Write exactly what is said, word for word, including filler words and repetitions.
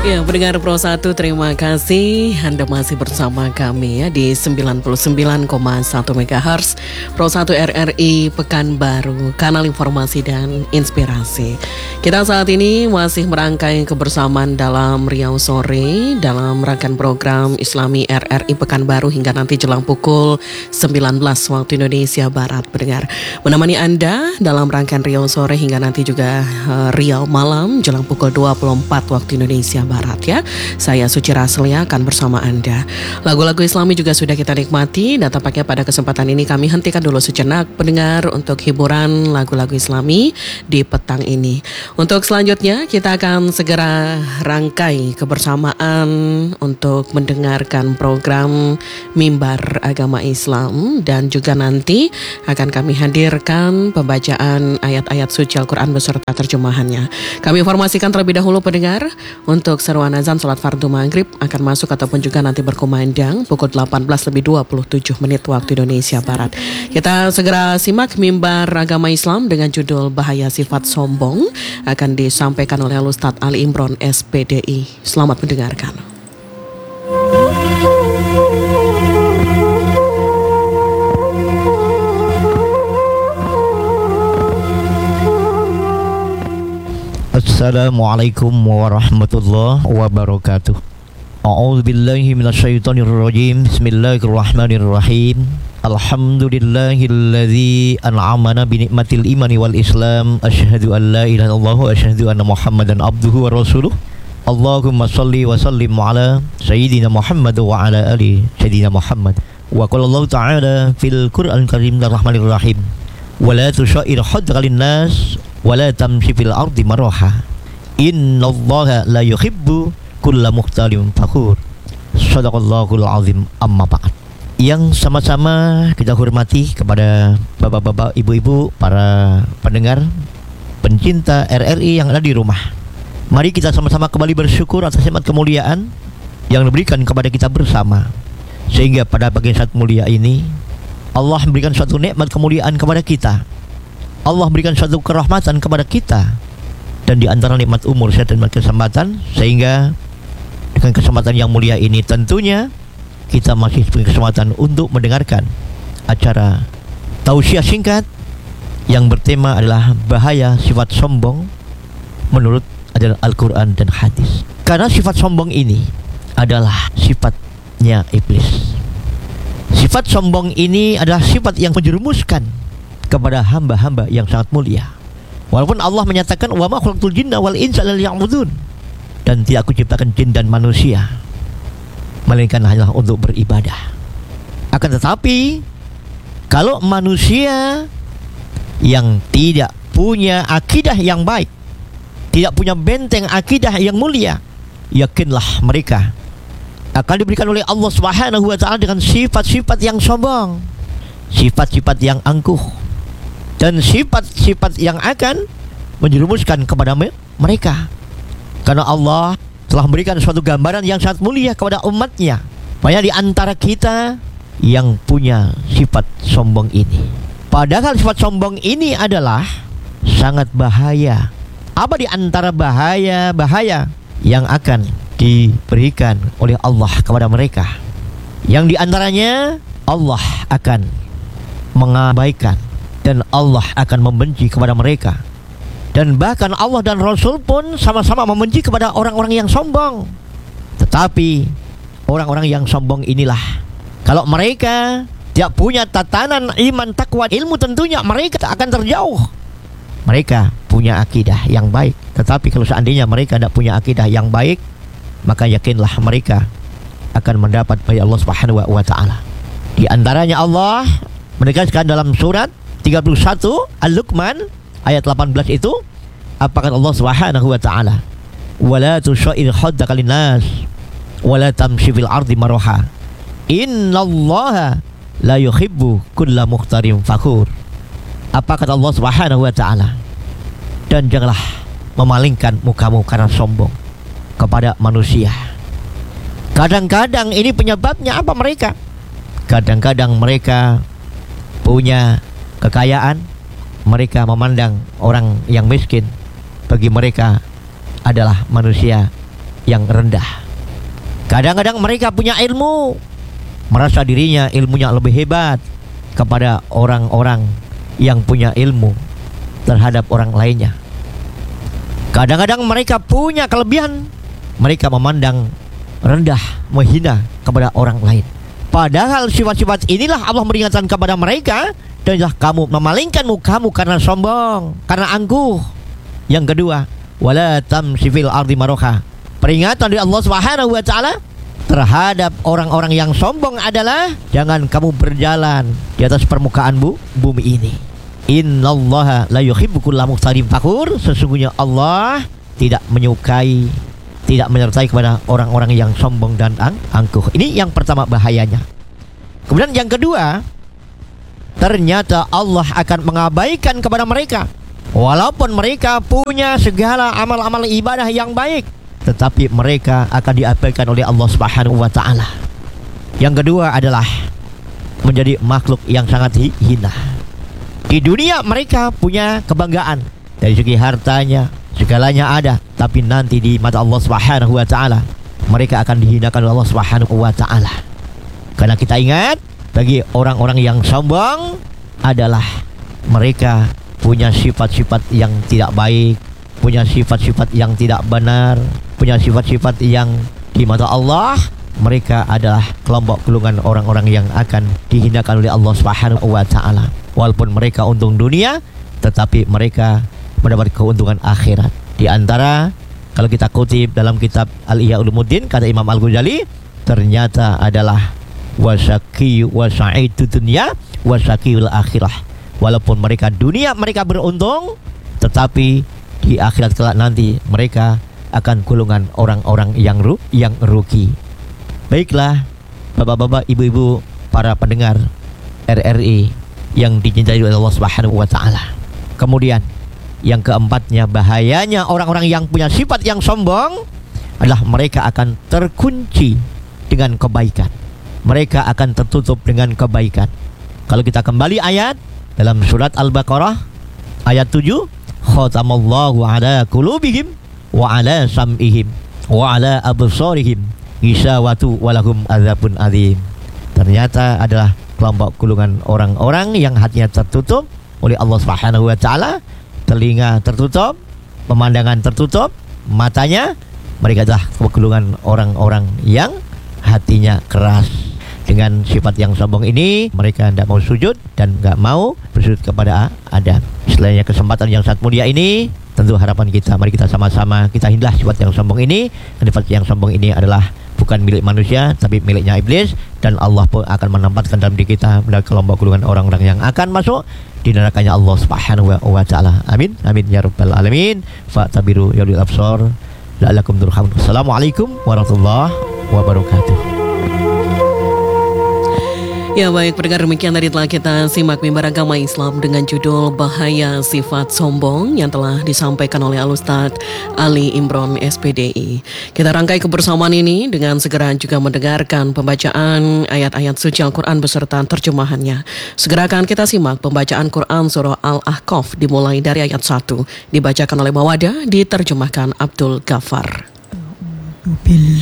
Ya, pendengar Pro satu, terima kasih Anda masih bersama kami ya di sembilan puluh sembilan koma satu megahertz Pro satu R R I Pekanbaru, kanal informasi dan inspirasi. Kita saat ini masih merangkai kebersamaan dalam Riau Sore dalam rangkaian program Islami R R I Pekanbaru hingga nanti jelang pukul sembilan belas waktu Indonesia Barat. Pendengar, menemani Anda dalam rangkaian Riau Sore hingga nanti juga uh, Riau Malam jelang pukul dua puluh empat waktu Indonesia Barat. Barat ya. Saya Suci Raslia akan bersama Anda. Lagu-lagu Islami juga sudah kita nikmati dan tampaknya pada kesempatan ini kami hentikan dulu sejenak pendengar untuk hiburan lagu-lagu Islami di petang ini. Untuk selanjutnya kita akan segera rangkai kebersamaan untuk mendengarkan program Mimbar Agama Islam dan juga nanti akan kami hadirkan pembacaan ayat-ayat suci Al-Quran beserta terjemahannya. Kami informasikan terlebih dahulu pendengar untuk seruan azan salat fardu maghrib akan masuk ataupun juga nanti berkumandang pukul delapan belas lebih dua puluh tujuh menit waktu Indonesia Barat. Kita segera simak Mimbar Agama Islam dengan judul Bahaya Sifat Sombong akan disampaikan oleh Ustadz Ali Imron S P D I. Selamat mendengarkan. Assalamualaikum warahmatullahi wabarakatuh. A'udzubillahi minasyaitonirrajim. Bismillahirrahmanirrahim. Alhamdulillahilladzi an'amana bi ni'matil imani wal islam. Asyhadu an la ilaha illallah wa asyhadu anna Muhammadan abduhu wa rasuluh. Allahumma shalli wa sallim ala sayyidina Muhammad wa ala ali sayyidina Muhammad. Wa qala Allah ta'ala fil Qur'anil Karim rahmanir rahim. Wa la tushair hadraka linnas wa la tamshi fil ardi maraha. Innallaha la yuhibbu kulla mukhtalin fakhur. Shadaqallahul azim. Amma ba'd. Yang sama-sama kita hormati kepada bapak-bapak, ibu-ibu, para pendengar, pencinta R R I yang ada di rumah. Mari kita sama-sama kembali bersyukur atas nikmat kemuliaan yang diberikan kepada kita bersama. Sehingga pada pagi saat mulia ini Allah memberikan suatu nikmat kemuliaan kepada kita. Allah berikan suatu kerahmatan kepada kita, dan di antara nikmat umur, sehat dan kesempatan, sehingga dengan kesempatan yang mulia ini tentunya kita masih punya kesempatan untuk mendengarkan acara tausiah singkat yang bertema adalah bahaya sifat sombong menurut ajaran Al-Quran dan hadis. Karena sifat sombong ini adalah sifatnya iblis. Sifat sombong ini adalah sifat yang menjerumuskan kepada hamba-hamba yang sangat mulia. Walaupun Allah menyatakan wa ma khalaqtul jinna wal insa illa liya'budun, dan tidak aku ciptakan jin dan manusia melainkan hanya untuk beribadah. Akan tetapi kalau manusia yang tidak punya akidah yang baik, tidak punya benteng akidah yang mulia, yakinlah mereka akan diberikan oleh Allah Subhanahu wa taala dengan sifat-sifat yang sombong, sifat-sifat yang angkuh, dan sifat-sifat yang akan menjerumuskan kepada mereka. Karena Allah telah memberikan suatu gambaran yang sangat mulia kepada umatnya. Banyak di antara kita yang punya sifat sombong ini. Padahal sifat sombong ini adalah sangat bahaya. Apa di antara bahaya-bahaya yang akan diberikan oleh Allah kepada mereka? Yang di antaranya Allah akan mengabaikan dan Allah akan membenci kepada mereka. Dan bahkan Allah dan Rasul pun sama-sama membenci kepada orang-orang yang sombong. Tetapi orang-orang yang sombong inilah, kalau mereka tidak punya tatanan iman, takwa, ilmu, tentunya mereka akan terjauh. Mereka punya akidah yang baik, tetapi kalau seandainya mereka tidak punya akidah yang baik, maka yakinlah mereka akan mendapat dari Allah Subhanahu wa taala. Di antaranya Allah menegaskan dalam surat tiga puluh satu Al-Luqman ayat delapan belas itu, apa kata Allah Subhanahu wa taala? Wala tushair haddaka linnas wala tamshi fil ardi maraha. Innallaha la yuhibbu kulla mukhtarin fakhur. Apa kata Allah Subhanahu wa taala? Dan janganlah memalingkan mukamu karena sombong kepada manusia. Kadang-kadang ini penyebabnya apa mereka? Kadang-kadang mereka punya kekayaan, mereka memandang orang yang miskin, bagi mereka adalah manusia yang rendah. Kadang-kadang mereka punya ilmu, merasa dirinya ilmunya lebih hebat kepada orang-orang yang punya ilmu terhadap orang lainnya. Kadang-kadang mereka punya kelebihan, mereka memandang rendah, menghina kepada orang lain. Padahal sifat-sifat inilah Allah meringatkan kepada mereka, janganlah kamu memalingkan mukamu karena sombong, karena angkuh. Yang kedua, wala tamshi fil ardi maraha. Peringatan dari Allah Subhanahu wa taala terhadap orang-orang yang sombong adalah jangan kamu berjalan di atas permukaan bu, bumi ini. Innallaha la yuhibbu kulla mukhtalin fakhur. Sesungguhnya Allah tidak menyukai, tidak menyertai kepada orang-orang yang sombong dan ang angkuh. Ini yang pertama bahayanya. Kemudian yang kedua, ternyata Allah akan mengabaikan kepada mereka. Walaupun mereka punya segala amal-amal ibadah yang baik, tetapi mereka akan diabaikan oleh Allah Subhanahu wa taala. Yang kedua adalah menjadi makhluk yang sangat hina. Di dunia mereka punya kebanggaan dari segi hartanya, segalanya ada, tapi nanti di mata Allah Subhanahu wa taala mereka akan dihinakan oleh Allah Subhanahu wa taala. Karena kita ingat, bagi orang-orang yang sombong adalah mereka punya sifat-sifat yang tidak baik, punya sifat-sifat yang tidak benar, punya sifat-sifat yang di mata Allah mereka adalah kelompok golongan orang-orang yang akan dihinakan oleh Allah Subhanahu wa taala. Walaupun mereka untung dunia, tetapi mereka mendapat keuntungan akhirat. Di antara, kalau kita kutip dalam kitab Al-Ihya Ulumuddin, kata Imam Al-Ghazali, ternyata adalah wasaki wasaitu dunya wasakiul akhirah. Walaupun mereka dunia mereka beruntung, tetapi di akhirat kelak nanti mereka akan golongan orang-orang yang ru yang rugi. Baiklah, bapak-bapak, ibu-ibu, para pendengar R R I yang dicintai oleh Allah Subhanahu wa taala. Kemudian yang keempatnya, bahayanya orang-orang yang punya sifat yang sombong adalah mereka akan terkunci dengan kebaikan. Mereka akan tertutup dengan kebaikan. Kalau kita kembali ayat dalam surat Al-Baqarah ayat tujuh, khatamallahu ala qulubihim wa ala sam'ihim wa ala absarihim gisawatu walahum adzabun adzim. Ternyata adalah kelompok golongan orang-orang yang hatinya tertutup oleh Allah Subhanahu wa taala, telinga tertutup, pemandangan tertutup, matanya. Mereka adalah golongan orang-orang yang hatinya keras. Dengan sifat yang sombong ini, mereka tidak mau sujud dan tidak mau bersujud kepada Adam. Selainnya kesempatan yang sangat mulia ini, tentu harapan kita, mari kita sama-sama kita hindarilah sifat yang sombong ini. Sifat yang sombong ini adalah bukan milik manusia, tapi miliknya iblis, dan Allah pun akan menempatkan dalam diri kita pada kelompok golongan orang-orang yang akan masuk di nerakanya Allah Subhanahu wa taala. Amin, amin ya rabbal alamin. Fa'tabiru ya ulil absar la'allakum turhamun. Assalamualaikum warahmatullahi wabarakatuh. Ya baik, pendengar, demikian tadi telah kita simak mimbar agama Islam dengan judul Bahaya Sifat Sombong yang telah disampaikan oleh Al-Ustadz Ali Imron S P D I. Kita rangkai kebersamaan ini dengan segera juga mendengarkan pembacaan ayat-ayat suci Al-Quran beserta terjemahannya. Segera akan kita simak pembacaan Quran Surah Al-Ahqaf dimulai dari ayat satu, dibacakan oleh Mawadah, diterjemahkan Abdul Ghaffar. Billah.